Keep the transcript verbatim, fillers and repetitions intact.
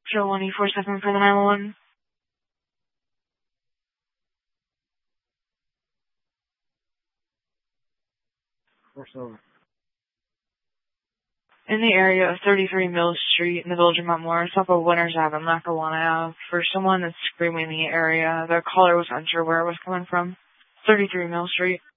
Joe one eight four seven for the nine one one. Four seven. In the area of thirty-three Mill Street in the Village of Montmore, south of Winters Avenue, Lackawanna Ave, for someone that's screaming in the area. The caller was unsure where it was coming from. thirty-three Mill Street.